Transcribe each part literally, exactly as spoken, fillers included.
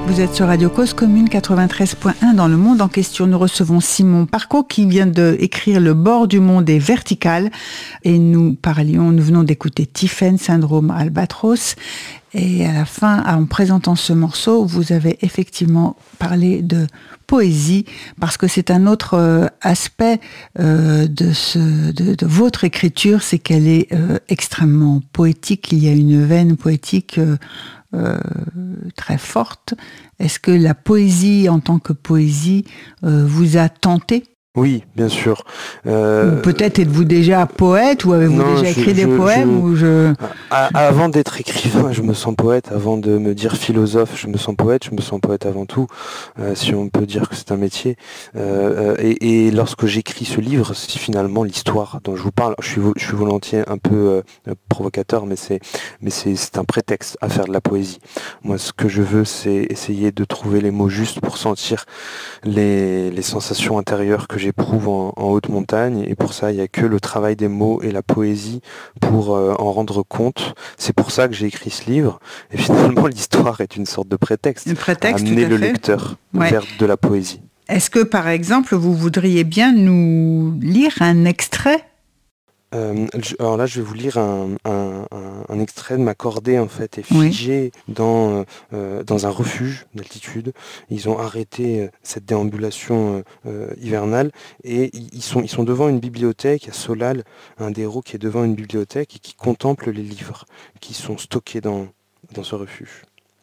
Vous êtes sur Radio Cause Commune quatre-vingt-treize point un. Dans le monde en question, nous recevons Simon Parco qui vient d'écrire Le bord du monde est vertical. Et nous parlions, nous venons d'écouter Tiphaine, Syndrome Albatros. Et à la fin, en présentant ce morceau, vous avez effectivement parlé de poésie, parce que c'est un autre euh, aspect euh, de, ce, de, de votre écriture, c'est qu'elle est euh, extrêmement poétique. Il y a une veine poétique euh, euh, très forte. Est-ce que la poésie, en tant que poésie, euh, vous a tenté ? Oui, bien sûr. Euh, ou peut-être êtes-vous déjà poète, ou avez-vous non, déjà je, écrit je, des poèmes je, ou je... à, avant d'être écrivain, je me sens poète. Avant de me dire philosophe, je me sens poète. Je me sens poète avant tout, euh, si on peut dire que c'est un métier. Euh, et, et lorsque j'écris ce livre, c'est finalement l'histoire dont je vous parle. Je suis, je suis volontiers un peu euh, provocateur, mais c'est, mais c'est, c'est un prétexte à faire de la poésie. Moi, ce que je veux, c'est essayer de trouver les mots justes pour sentir les, les sensations intérieures que j'éprouve en, en haute montagne, et pour ça il n'y a que le travail des mots et la poésie pour euh, en rendre compte. C'est pour ça que j'ai écrit ce livre, et finalement l'histoire est une sorte de prétexte, prétexte à amener le fait. lecteur ouais. vers de la poésie. Est-ce que par exemple vous voudriez bien nous lire un extrait ? Euh, alors là, je vais vous lire un, un, un, un extrait de ma cordée, en fait, est figé oui. dans, euh, dans un refuge d'altitude. Ils ont arrêté cette déambulation euh, hivernale et ils sont, ils sont devant une bibliothèque. Il y a Solal, un des héros, qui est devant une bibliothèque et qui contemple les livres qui sont stockés dans, dans ce refuge.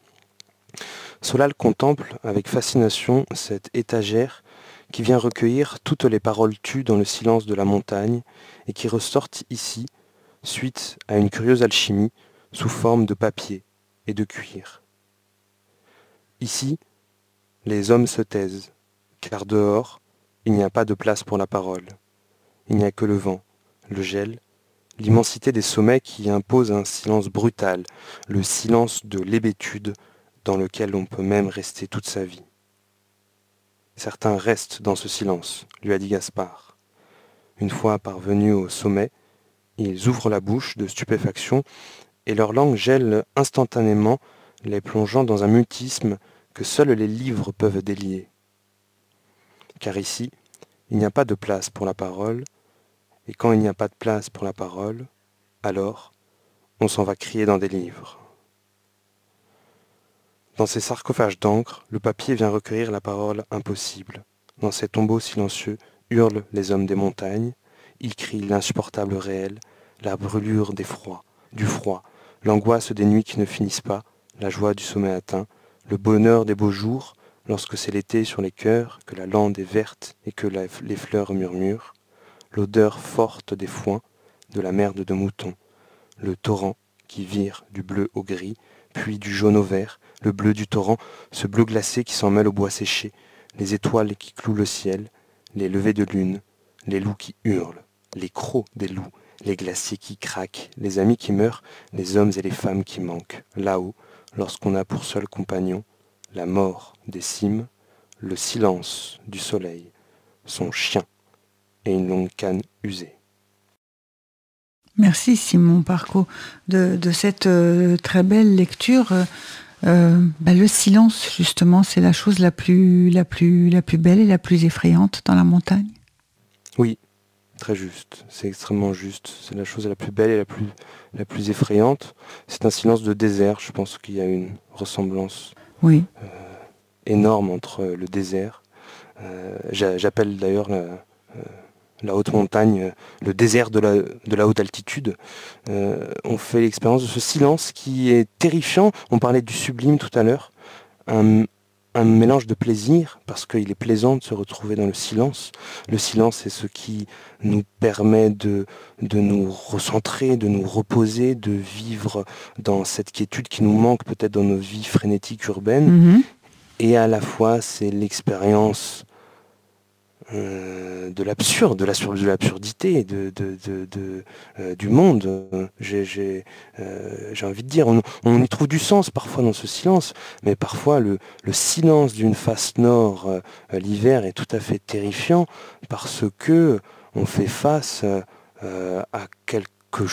Solal contemple avec fascination cette étagère qui vient recueillir toutes les paroles tues dans le silence de la montagne et qui ressortent ici, suite à une curieuse alchimie, sous forme de papier et de cuir. Ici, les hommes se taisent, car dehors, il n'y a pas de place pour la parole. Il n'y a que le vent, le gel, l'immensité des sommets qui impose un silence brutal, le silence de l'hébétude dans lequel on peut même rester toute sa vie. Certains restent dans ce silence, lui a dit Gaspard. Une fois parvenus au sommet, ils ouvrent la bouche de stupéfaction et leur langue gèle instantanément, les plongeant dans un mutisme que seuls les livres peuvent délier. Car ici, il n'y a pas de place pour la parole, et quand il n'y a pas de place pour la parole, alors on s'en va crier dans des livres. Dans ces sarcophages d'encre, le papier vient recueillir la parole impossible. Dans ces tombeaux silencieux hurlent les hommes des montagnes, ils crient l'insupportable réel, la brûlure des froids, du froid, l'angoisse des nuits qui ne finissent pas, la joie du sommet atteint, le bonheur des beaux jours, lorsque c'est l'été sur les cœurs, que la lande est verte et que la, les fleurs murmurent, l'odeur forte des foins, de la merde de mouton, le torrent qui vire du bleu au gris, puis du jaune au vert, le bleu du torrent, ce bleu glacé qui s'en mêle au bois séché, les étoiles qui clouent le ciel, les levées de lune, les loups qui hurlent, les crocs des loups, les glaciers qui craquent, les amis qui meurent, les hommes et les femmes qui manquent, là-haut, lorsqu'on a pour seul compagnon la mort des cimes, le silence du soleil, son chien et une longue canne usée. Merci Simon Parco de, de cette euh, très belle lecture. Euh, bah, le silence, justement, c'est la chose la plus, la, plus, la plus belle et la plus effrayante dans la montagne. Oui, très juste. C'est extrêmement juste. C'est la chose la plus belle et la plus, la plus effrayante. C'est un silence de désert. Je pense qu'il y a une ressemblance oui. euh, énorme entre le désert. Euh, j'appelle d'ailleurs la, euh, la haute montagne, le désert de la, de la haute altitude. Euh, on fait l'expérience de ce silence qui est terrifiant. On parlait du sublime tout à l'heure. Un, un mélange de plaisir, parce qu'il est plaisant de se retrouver dans le silence. Le silence, c'est ce qui nous permet de, de nous recentrer, de nous reposer, de vivre dans cette quiétude qui nous manque peut-être dans nos vies frénétiques urbaines. Mm-hmm. Et à la fois, c'est l'expérience Euh, de l'absurde, de, la, de l'absurdité de, de, de, de, euh, du monde. J'ai, j'ai, euh, j'ai envie de dire, on, on y trouve du sens parfois dans ce silence, mais parfois le, le silence d'une face nord euh, l'hiver est tout à fait terrifiant parce que on fait face euh, à quelque